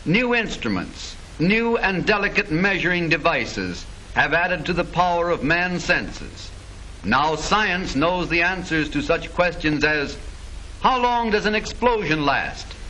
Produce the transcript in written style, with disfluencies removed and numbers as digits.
New instruments, new and delicate measuring devices have added to the power of man's senses. Now science knows the answers to such questions as, how long does an explosion last?